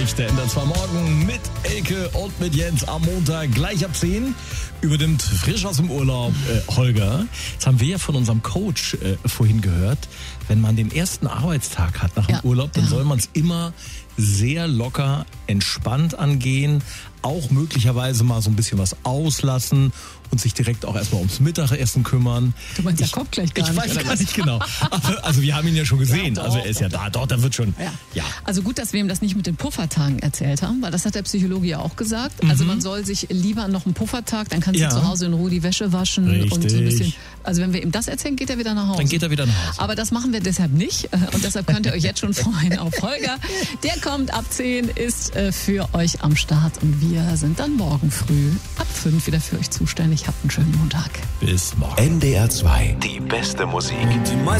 nicht. Der Ender 2 Morgen mit Elke und mit Jens am Montag gleich ab 10. Übernimmt frisch aus dem Urlaub Holger. Das haben wir ja von unserem Coach vorhin gehört. Wenn man den ersten Arbeitstag hat nach dem Urlaub, dann soll man es immer sehr locker, entspannt angehen. Auch möglicherweise mal so ein bisschen was auslassen und sich direkt auch erstmal ums Mittagessen kümmern. Du meinst, er kommt gleich gar nicht. Ich weiß gar nicht genau. Also wir haben ihn ja schon gesehen. Ja, doch, also er ist ja da. Doch, da wird schon. Ja. Also gut, dass wir ihm das nicht mit den Puffertagen erzählt haben, weil das hat der Psychologe ja auch gesagt. Also man soll sich lieber noch einen Puffertag, dann kannst du zu Hause in Ruhe die Wäsche waschen. Richtig. Und so ein bisschen. Also wenn wir ihm das erzählen, geht er wieder nach Hause. Dann geht er wieder nach Hause. Aber das machen wir deshalb nicht. Und deshalb könnt ihr euch jetzt schon freuen auf Holger. Der kommt ab 10, ist für euch am Start. Und wir sind dann morgen früh ab 5 wieder für euch zuständig. Habt einen schönen Montag. Bis morgen. NDR 2, die beste Musik.